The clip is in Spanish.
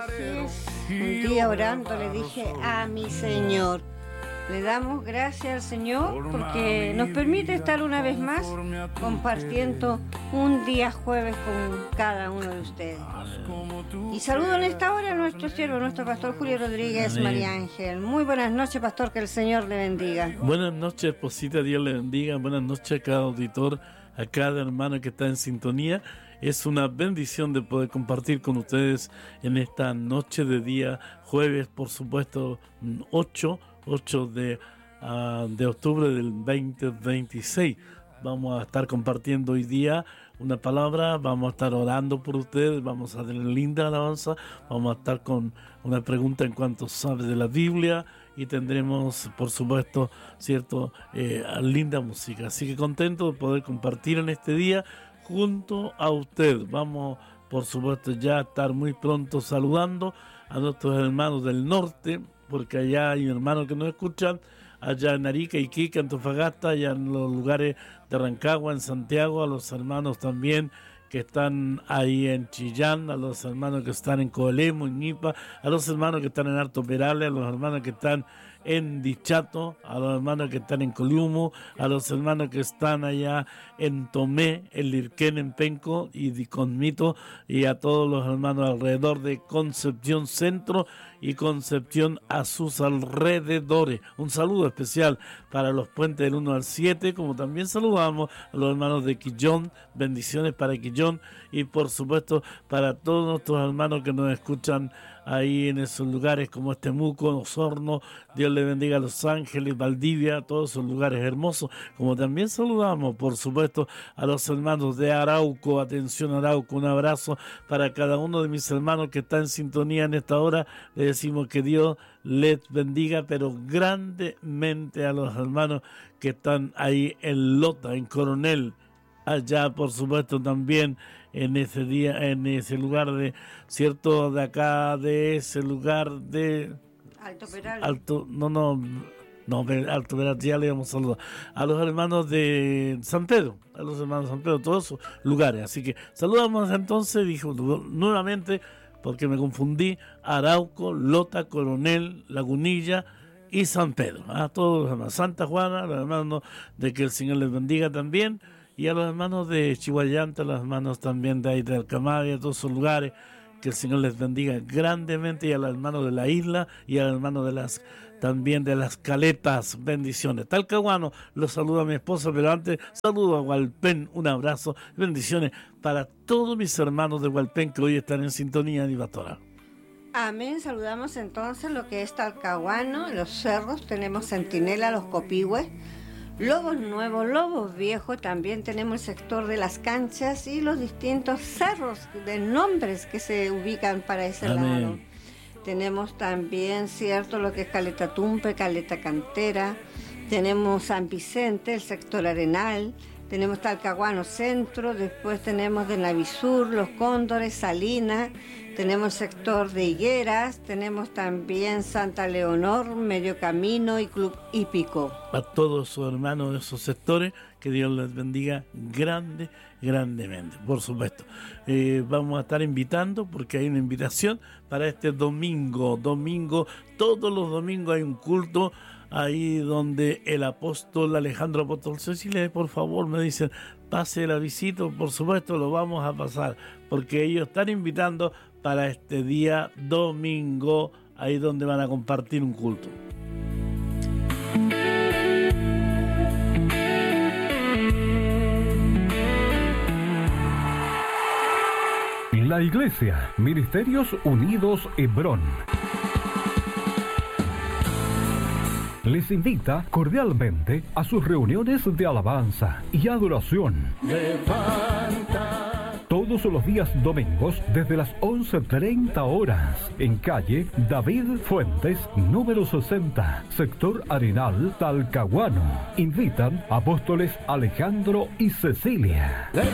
Un día orando le dije a mi Señor, le damos gracias al Señor porque nos permite estar una vez más compartiendo un día jueves con cada uno de ustedes. Y saludo en esta hora a nuestro siervo, nuestro pastor Julio Rodríguez. Amén. María Ángel. Muy buenas noches, pastor, que el Señor le bendiga. Buenas noches, esposita, Dios le bendiga. Buenas noches a cada auditor, a cada hermano que está en sintonía. Es una bendición de poder compartir con ustedes en esta noche de día jueves, por supuesto, 8 de octubre del 2026. Vamos a estar compartiendo hoy día una palabra, vamos a estar orando por ustedes, vamos a tener linda alabanza, vamos a estar con una pregunta en cuanto sabe de la Biblia y tendremos, por supuesto, linda música. Así que contento de poder compartir en este día junto a usted. Vamos, por supuesto, ya a estar muy pronto saludando a nuestros hermanos del norte, porque allá hay hermanos que nos escuchan, allá en Arica, Iquique, Antofagasta, allá en los lugares de Rancagua, en Santiago, a los hermanos también que están ahí en Chillán, a los hermanos que están en Coelemo, en Ñipa, a los hermanos que están en Alto Perales, a los hermanos que están en Dichato, a los hermanos que están en Coliumo, a los hermanos que están allá en Tomé, en Lirquén, en Penco y Diconmito, y a todos los hermanos alrededor de Concepción Centro y Concepción a sus alrededores. Un saludo especial para los puentes del 1 al 7, como también saludamos a los hermanos de Quillón, bendiciones para Quillón, y por supuesto para todos nuestros hermanos que nos escuchan ahí en esos lugares como Temuco, Osorno, Dios le bendiga a Los Ángeles, Valdivia, todos esos lugares hermosos, como también saludamos por supuesto a los hermanos de Arauco. Atención Arauco, un abrazo para cada uno de mis hermanos que está en sintonía en esta hora. Le decimos que Dios les bendiga, pero grandemente a los hermanos que están ahí en Lota, en Coronel, allá por supuesto también en ese día, en ese lugar de ese lugar de Alto Peral. Alto Peral, ya le vamos a saludar a los hermanos de San Pedro, todos esos lugares. Así que saludamos entonces, dijo nuevamente, porque me confundí, Arauco, Lota, Coronel, Lagunilla y San Pedro, a todos los hermanos, Santa Juana, los hermanos de que el Señor les bendiga también, y a los hermanos de Chihuayante, a los hermanos también de ahí de Alcamari, a todos esos lugares, que el Señor les bendiga grandemente, y a los hermanos de la isla, y a los hermanos también de las Caletas, bendiciones. Talcahuano, los saluda a mi esposa, pero antes saludo a Hualpén, un abrazo, bendiciones para todos mis hermanos de Hualpén que hoy están en sintonía, mi pastora. Amén, saludamos entonces lo que es Talcahuano, los cerros, tenemos Centinela, los Copihue, Lobos Nuevos, Lobos Viejos, también tenemos el sector de las canchas y los distintos cerros de nombres que se ubican para ese Amén. lado. Tenemos también, cierto, lo que es Caleta Tumpe, Caleta Cantera, tenemos San Vicente, el sector Arenal, tenemos Talcahuano Centro, después tenemos de Navisur, Los Cóndores, Salinas, tenemos sector de Higueras, tenemos también Santa Leonor, Medio Camino y Club Hípico. A todos sus hermanos de esos sectores, que Dios les bendiga grandemente, por supuesto. Vamos a estar invitando, porque hay una invitación para este domingo, todos los domingos hay un culto ahí donde el apóstol Alejandro Apóstol Cecilia, por favor, me dicen, pase la visita, por supuesto lo vamos a pasar, porque ellos están invitando para este día domingo, ahí donde van a compartir un culto. La Iglesia, Ministerios Unidos Hebrón, les invita cordialmente a sus reuniones de alabanza y adoración. Todos los días domingos desde las 11:30 horas en calle David Fuentes, número 60, sector Arenal, Talcahuano. Invitan apóstoles Alejandro y Cecilia.